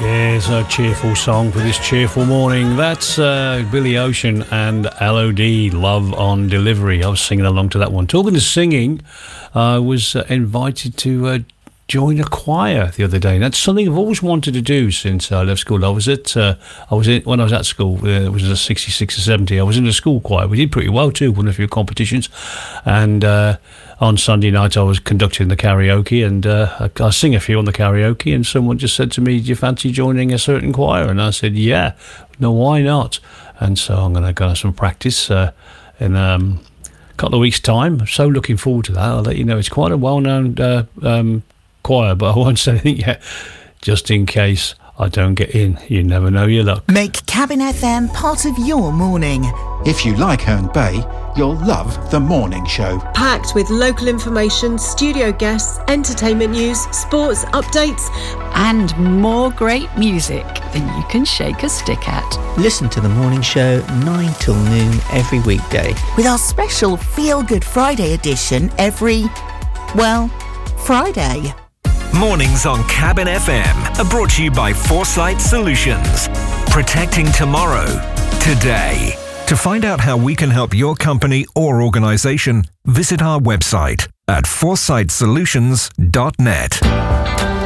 There's a cheerful song for this cheerful morning. That's Billy Ocean and LOD, Love on Delivery. I was singing along to that one. Talking to singing, I was invited to join a choir the other day. And that's something I've always wanted to do since I left school. When I was at school, it was a 66 or 70. I was in a school choir. We did pretty well too, won a few competitions. And on Sunday night, I was conducting the karaoke, and I sing a few on the karaoke. And someone just said to me, "Do you fancy joining a certain choir?" And I said, "Yeah, no, why not?" And so I'm going to go have some practice in a couple of weeks' time. I'm so looking forward to that. I'll let you know. It's quite a well-known choir, but I won't say anything yet, just in case I don't get in. You never know your luck. Make Cabin FM part of your morning. If you like Herne Bay, you'll love The Morning Show. Packed with local information, studio guests, entertainment news, sports updates, and more great music than you can shake a stick at. Listen to The Morning Show 9 till noon every weekday. With our special Feel Good Friday edition every, Friday. Mornings on Cabin FM are brought to you by Foresight Solutions. Protecting tomorrow, today. To find out how we can help your company or organisation, visit our website at foresightsolutions.net.